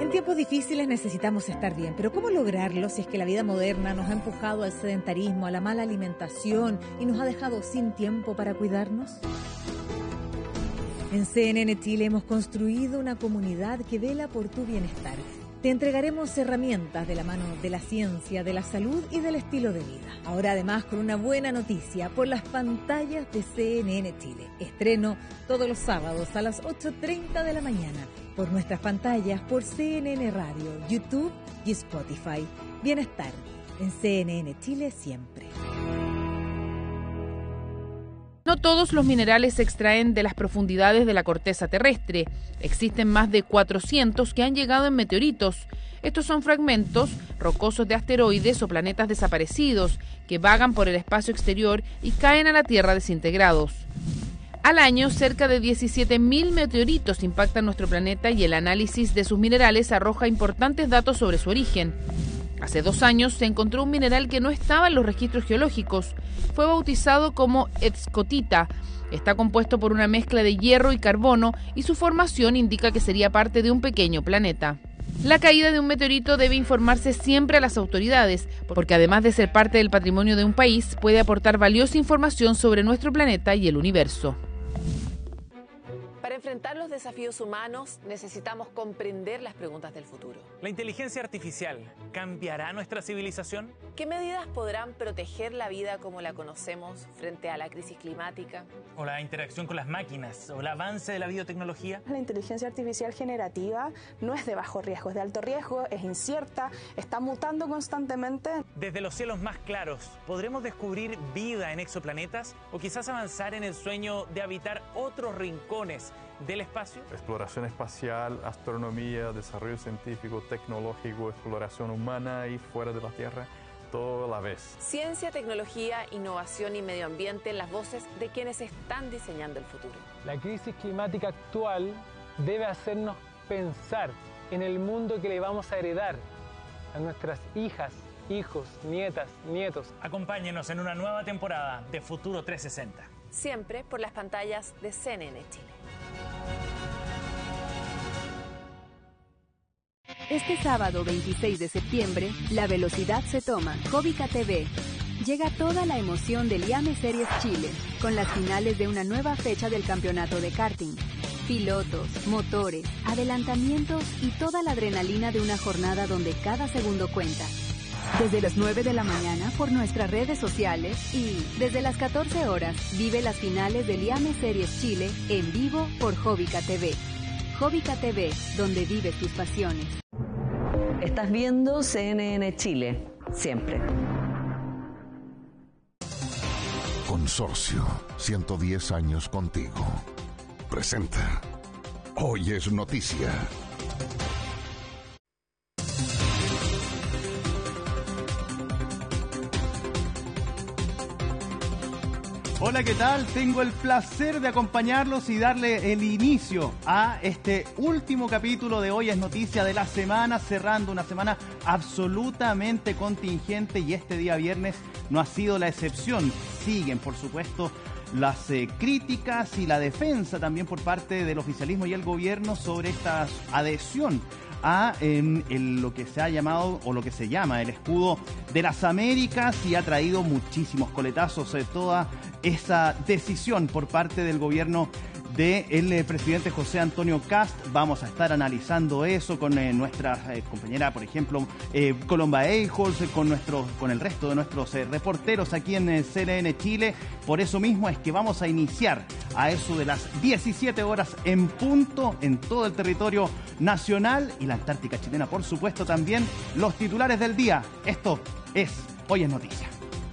En tiempos difíciles necesitamos estar bien, pero ¿cómo lograrlo si es que la vida moderna nos ha empujado al sedentarismo, a la mala alimentación y nos ha dejado sin tiempo para cuidarnos? En CNN Chile hemos construido una comunidad que vela por tu bienestar. Te entregaremos herramientas de la mano de la ciencia, de la salud y del estilo de vida. Ahora además con una buena noticia por las pantallas de CNN Chile. Estreno todos los sábados a las 8:30 de la mañana por nuestras pantallas, por CNN Radio, YouTube y Spotify. Bienestar en CNN Chile siempre. No todos los minerales se extraen de las profundidades de la corteza terrestre. Existen más de 400 que han llegado en meteoritos. Estos son fragmentos rocosos de asteroides o planetas desaparecidos que vagan por el espacio exterior y caen a la Tierra desintegrados. Al año, cerca de 17.000 meteoritos impactan nuestro planeta y el análisis de sus minerales arroja importantes datos sobre su origen. Hace 2 años se encontró un mineral que no estaba en los registros geológicos. Fue bautizado como escotita. Está compuesto por una mezcla de hierro y carbono y su formación indica que sería parte de un pequeño planeta. La caída de un meteorito debe informarse siempre a las autoridades, porque además de ser parte del patrimonio de un país, puede aportar valiosa información sobre nuestro planeta y el universo. Para enfrentar los desafíos humanos, necesitamos comprender las preguntas del futuro. ¿La inteligencia artificial cambiará nuestra civilización? ¿Qué medidas podrán proteger la vida como la conocemos frente a la crisis climática? ¿O la interacción con las máquinas? ¿O el avance de la biotecnología? La inteligencia artificial generativa no es de bajo riesgo, es de alto riesgo, es incierta, está mutando constantemente. Desde los cielos más claros, ¿podremos descubrir vida en exoplanetas? ¿O quizás avanzar en el sueño de habitar otros rincones del espacio? Exploración espacial, astronomía, desarrollo científico, tecnológico, exploración humana y fuera de la Tierra, todo a la vez. Ciencia, tecnología, innovación y medio ambiente, las voces de quienes están diseñando el futuro. La crisis climática actual debe hacernos pensar en el mundo que le vamos a heredar a nuestras hijas, hijos, nietas, nietos. Acompáñenos en una nueva temporada de Futuro 360. Siempre por las pantallas de CNN Chile. Este sábado 26 de septiembre, la velocidad se toma. Jovica TV. Llega toda la emoción del IAME Series Chile, con las finales de una nueva fecha del campeonato de karting. Pilotos, motores, adelantamientos y toda la adrenalina de una jornada donde cada segundo cuenta. Desde las 9 de la mañana por nuestras redes sociales y desde las 14 horas vive las finales del IAME Series Chile en vivo por Jovica TV. Jovica TV, donde vives tus pasiones. Estás viendo CNN Chile, siempre. Consorcio, 110 años contigo. Presenta. Hoy es noticia. Hola, ¿qué tal? Tengo el placer de acompañarlos y darle el inicio a este último capítulo de Hoy es Noticia de la semana, cerrando una semana absolutamente contingente y este día viernes no ha sido la excepción. Siguen, por supuesto, las críticas y la defensa también por parte del oficialismo y el gobierno sobre esta adhesión a lo que se ha llamado o lo que se llama el escudo de las Américas y ha traído muchísimos coletazos toda esa decisión por parte del gobierno del presidente José Antonio Kast. Vamos a estar analizando eso con nuestra compañera, por ejemplo, Colomba Eijols, con el resto de nuestros reporteros aquí en CNN Chile. Por eso mismo es que vamos a iniciar a eso de las 17 horas en punto en todo el territorio nacional y la Antártica chilena, por supuesto, también los titulares del día. Esto es Hoy es Noticia.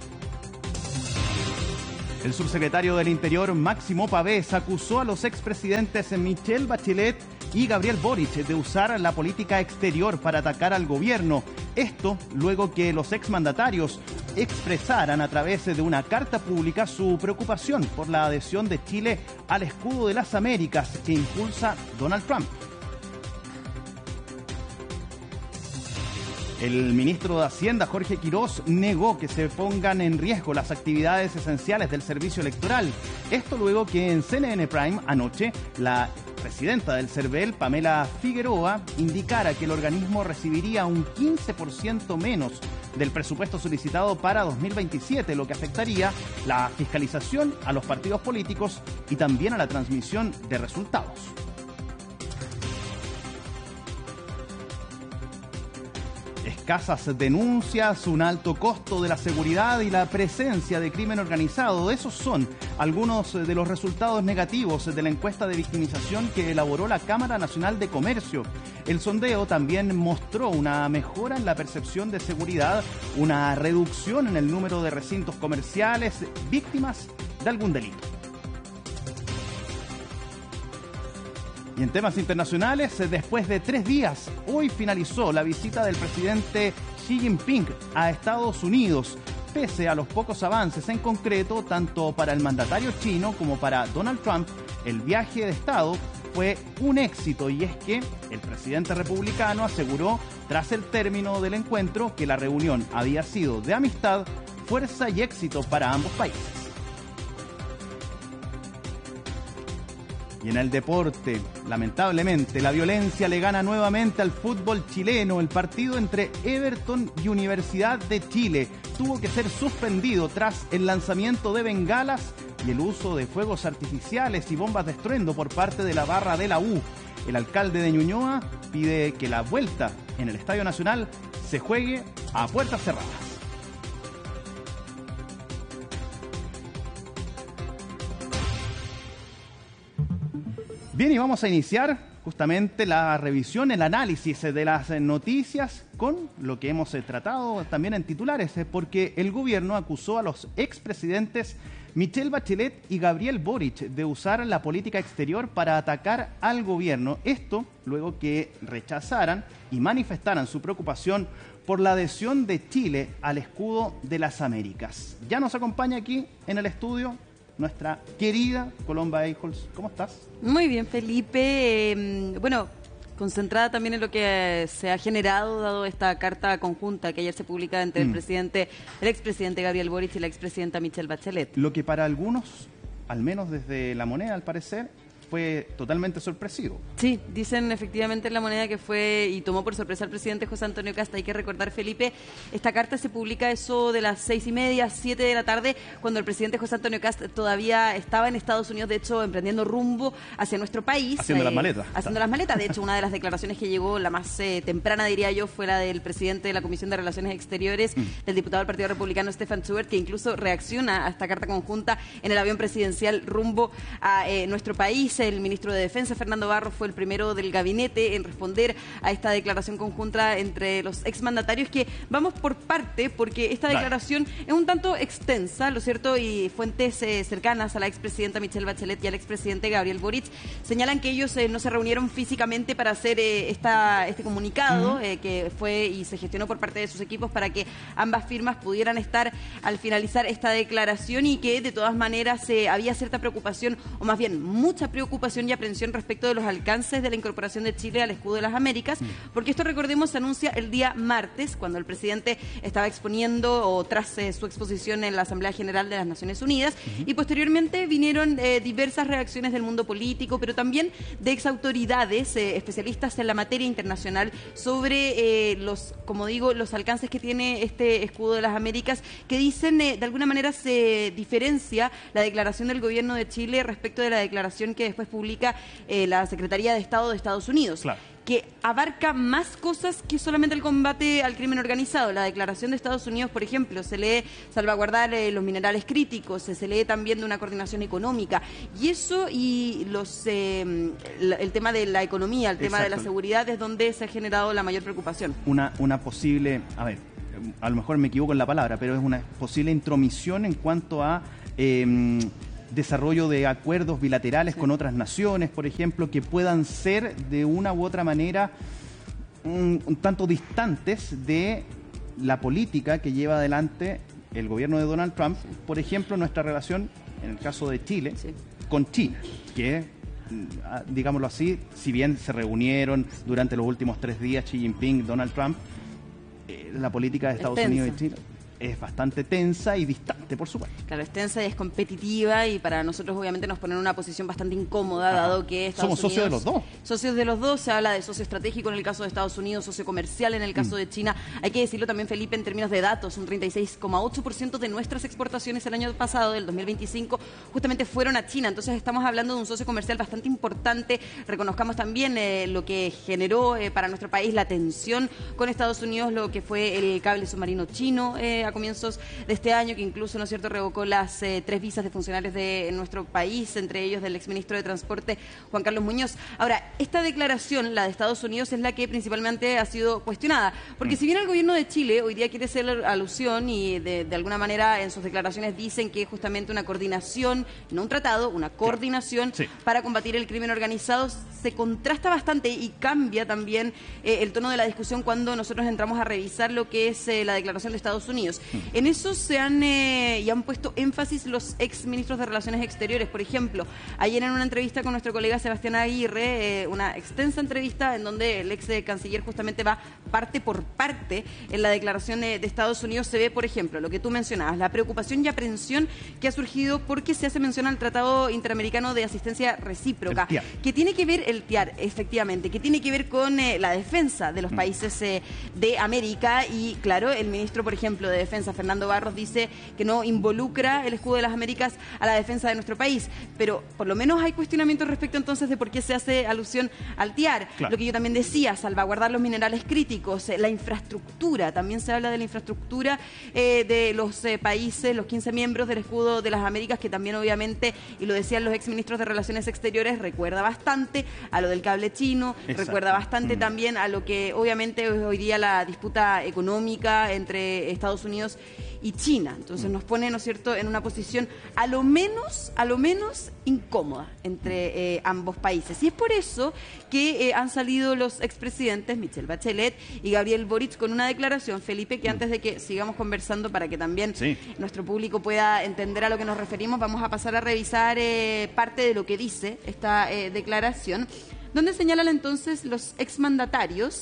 El subsecretario del Interior, Máximo Pavés, acusó a los expresidentes Michelle Bachelet y Gabriel Boric de usar la política exterior para atacar al gobierno. Esto luego que los exmandatarios expresaran a través de una carta pública su preocupación por la adhesión de Chile al escudo de las Américas que impulsa Donald Trump. El ministro de Hacienda, Jorge Quirós, negó que se pongan en riesgo las actividades esenciales del servicio electoral. Esto luego que en CNN Prime anoche la presidenta del CERVEL, Pamela Figueroa, indicara que el organismo recibiría un 15% menos del presupuesto solicitado para 2027, lo que afectaría la fiscalización a los partidos políticos y también a la transmisión de resultados. Escasas denuncias, un alto costo de la seguridad y la presencia de crimen organizado. Esos son algunos de los resultados negativos de la encuesta de victimización que elaboró la Cámara Nacional de Comercio. El sondeo también mostró una mejora en la percepción de seguridad, una reducción en el número de recintos comerciales víctimas de algún delito. Y en temas internacionales, después de 3 días, hoy finalizó la visita del presidente Xi Jinping a Estados Unidos. Pese a los pocos avances en concreto, tanto para el mandatario chino como para Donald Trump, el viaje de Estado fue un éxito, y es que el presidente republicano aseguró, tras el término del encuentro, que la reunión había sido de amistad, fuerza y éxito para ambos países. Y en el deporte, lamentablemente, la violencia le gana nuevamente al fútbol chileno. El partido entre Everton y Universidad de Chile tuvo que ser suspendido tras el lanzamiento de bengalas y el uso de fuegos artificiales y bombas de estruendo por parte de la barra de la U. El alcalde de Ñuñoa pide que la vuelta en el Estadio Nacional se juegue a puertas cerradas. Bien, y vamos a iniciar justamente la revisión, el análisis de las noticias con lo que hemos tratado también en titulares, porque el gobierno acusó a los expresidentes Michelle Bachelet y Gabriel Boric de usar la política exterior para atacar al gobierno. Esto luego que rechazaran y manifestaran su preocupación por la adhesión de Chile al escudo de las Américas. Ya nos acompaña aquí en el estudio nuestra querida Colomba Eijols. ¿Cómo estás? Muy bien, Felipe. Bueno, concentrada también en lo que se ha generado dado esta carta conjunta que ayer se publica entre el expresidente Gabriel Boric y la expresidenta Michelle Bachelet. Lo que para algunos, al menos desde La Moneda al parecer, fue totalmente sorpresivo. Sí, dicen efectivamente en La Moneda que fue y tomó por sorpresa al presidente José Antonio Kast. Hay que recordar, Felipe, esta carta se publica eso de las 6:30, 7 de la tarde, cuando el presidente José Antonio Kast todavía estaba en Estados Unidos, de hecho, emprendiendo rumbo hacia nuestro país. Haciendo las maletas. Haciendo las maletas. De hecho, una de las declaraciones que llegó, la más temprana, diría yo, fue la del presidente de la Comisión de Relaciones Exteriores, del diputado del Partido Republicano, Stefan Schubert, que incluso reacciona a esta carta conjunta en el avión presidencial rumbo a nuestro país. El ministro de Defensa, Fernando Barros, fue el primero del gabinete en responder a esta declaración conjunta entre los exmandatarios, que vamos por parte, porque esta declaración es un tanto extensa, ¿lo cierto? Y fuentes cercanas a la expresidenta Michelle Bachelet y al expresidente Gabriel Boric señalan que ellos no se reunieron físicamente para hacer este comunicado, que fue y se gestionó por parte de sus equipos para que ambas firmas pudieran estar al finalizar esta declaración, y que de todas maneras había cierta preocupación, o más bien mucha preocupación y aprensión respecto de los alcances de la incorporación de Chile al escudo de las Américas, porque esto, recordemos, se anuncia el día martes, cuando el presidente estaba exponiendo o tras su exposición en la Asamblea General de las Naciones Unidas, y posteriormente vinieron diversas reacciones del mundo político, pero también de exautoridades, especialistas en la materia internacional, sobre como digo, los alcances que tiene este escudo de las Américas, que dicen de alguna manera se diferencia la declaración del gobierno de Chile respecto de la declaración que después publica la Secretaría de Estado de Estados Unidos. Claro. Que abarca más cosas que solamente el combate al crimen organizado. La declaración de Estados Unidos, por ejemplo, se lee salvaguardar los minerales críticos, se lee también de una coordinación económica. Y eso y el tema de la economía, el tema de la seguridad, es donde se ha generado la mayor preocupación. Una posible, a lo mejor me equivoco en la palabra, pero es una posible intromisión en cuanto a desarrollo de acuerdos bilaterales con otras naciones, por ejemplo, que puedan ser de una u otra manera un tanto distantes de la política que lleva adelante el gobierno de Donald Trump. Por ejemplo, nuestra relación, en el caso de Chile, con China, que, digámoslo así, si bien se reunieron durante los últimos 3 días Xi Jinping, Donald Trump, la política de Estados Unidos y China es bastante tensa y distante, por supuesto. Claro, es tensa y es competitiva, y para nosotros obviamente nos pone en una posición bastante incómoda, dado que Estados Somos Unidos... socios de los dos. Socios de los dos, se habla de socio estratégico en el caso de Estados Unidos, socio comercial en el caso de China. Hay que decirlo también, Felipe, en términos de datos, un 36,8% de nuestras exportaciones el año pasado, del 2025, justamente fueron a China. Entonces estamos hablando de un socio comercial bastante importante. Reconozcamos también lo que generó para nuestro país la tensión con Estados Unidos, lo que fue el cable submarino chino a comienzos de este año, que incluso, ¿no es cierto?, revocó las 3 visas de funcionarios de nuestro país, entre ellos del exministro de Transporte, Juan Carlos Muñoz. Ahora, esta declaración, la de Estados Unidos, es la que principalmente ha sido cuestionada, porque si bien el gobierno de Chile hoy día quiere hacer alusión y de alguna manera en sus declaraciones dicen que es justamente una coordinación, no un tratado, una coordinación para combatir el crimen organizado, se contrasta bastante y cambia también el tono de la discusión cuando nosotros entramos a revisar lo que es la declaración de Estados Unidos. En eso se han puesto énfasis los ex ministros de Relaciones Exteriores. Por ejemplo, ayer en una entrevista con nuestro colega Sebastián Aguirre, una extensa entrevista en donde el ex canciller justamente va parte por parte en la declaración de Estados Unidos, se ve, por ejemplo, lo que tú mencionabas, la preocupación y aprensión que ha surgido porque se hace mención al Tratado Interamericano de Asistencia Recíproca, que tiene que ver, el TIAR, efectivamente, que tiene que ver con la defensa de los países de América. Y claro, el ministro, por ejemplo, de Defensa, Fernando Barros, dice que no involucra el escudo de las Américas a la defensa de nuestro país, pero por lo menos hay cuestionamientos respecto entonces de por qué se hace alusión al TIAR. Lo que yo también decía, salvaguardar los minerales críticos, la infraestructura, también se habla de la infraestructura de los países, los 15 miembros del escudo de las Américas, que también obviamente, y lo decían los exministros de Relaciones Exteriores, recuerda bastante a lo del cable chino, recuerda bastante también a lo que obviamente es hoy día la disputa económica entre Estados Unidos y China. Entonces nos pone, ¿no es cierto?, en una posición a lo menos incómoda entre ambos países. Y es por eso que han salido los expresidentes Michelle Bachelet y Gabriel Boric con una declaración, Felipe, que antes de que sigamos conversando para que también nuestro público pueda entender a lo que nos referimos, vamos a pasar a revisar parte de lo que dice esta declaración, donde señalan entonces los exmandatarios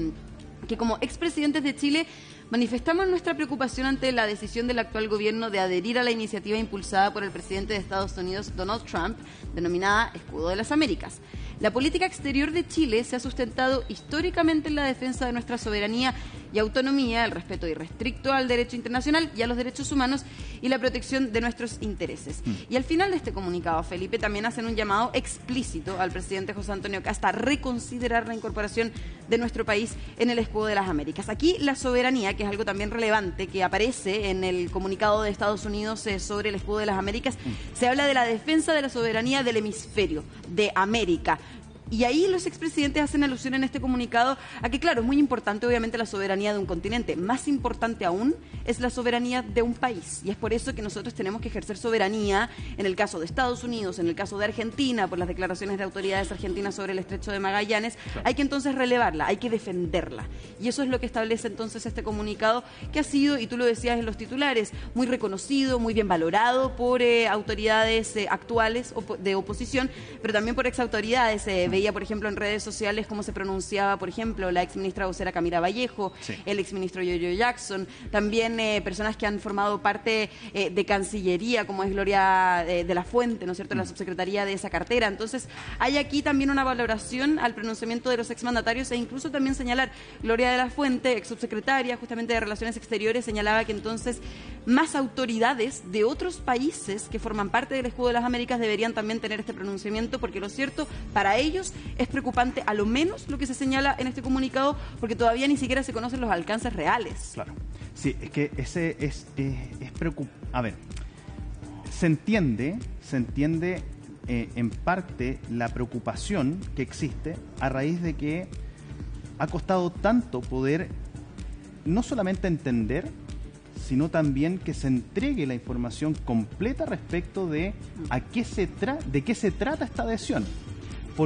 que como expresidentes de Chile manifestamos nuestra preocupación ante la decisión del actual gobierno de adherir a la iniciativa impulsada por el presidente de Estados Unidos, Donald Trump, denominada Escudo de las Américas. La política exterior de Chile se ha sustentado históricamente en la defensa de nuestra soberanía y autonomía, el respeto irrestricto al derecho internacional y a los derechos humanos y la protección de nuestros intereses. Y al final de este comunicado, Felipe, también hacen un llamado explícito al presidente José Antonio Kast a reconsiderar la incorporación de nuestro país en el Escudo de las Américas. Aquí la soberanía, que es algo también relevante que aparece en el comunicado de Estados Unidos sobre el Escudo de las Américas, se habla de la defensa de la soberanía del hemisferio de América. Y ahí los expresidentes hacen alusión en este comunicado a que, claro, es muy importante obviamente la soberanía de un continente. Más importante aún es la soberanía de un país. Y es por eso que nosotros tenemos que ejercer soberanía en el caso de Estados Unidos, en el caso de Argentina, por las declaraciones de autoridades argentinas sobre el Estrecho de Magallanes. Hay que entonces relevarla, hay que defenderla. Y eso es lo que establece entonces este comunicado, que ha sido, y tú lo decías en los titulares, muy reconocido, muy bien valorado por autoridades actuales de oposición, pero también por exautoridades. Veía, por ejemplo, en redes sociales cómo se pronunciaba, por ejemplo, la exministra vocera Camila Vallejo, el exministro Yoyo Jackson, también personas que han formado parte de Cancillería, como es Gloria de la Fuente, ¿no es cierto?, la subsecretaría de esa cartera. Entonces, hay aquí también una valoración al pronunciamiento de los exmandatarios, e incluso también señalar, Gloria de la Fuente, ex subsecretaria justamente de Relaciones Exteriores, señalaba que entonces más autoridades de otros países que forman parte del Escudo de las Américas deberían también tener este pronunciamiento, porque lo cierto, para ellos es preocupante, a lo menos lo que se señala en este comunicado, porque todavía ni siquiera se conocen los alcances reales. Claro. Sí, es que ese es preocupante. A ver, se entiende en parte la preocupación que existe a raíz de que ha costado tanto poder no solamente entender, sino también que se entregue la información completa respecto de de qué se trata esta adhesión.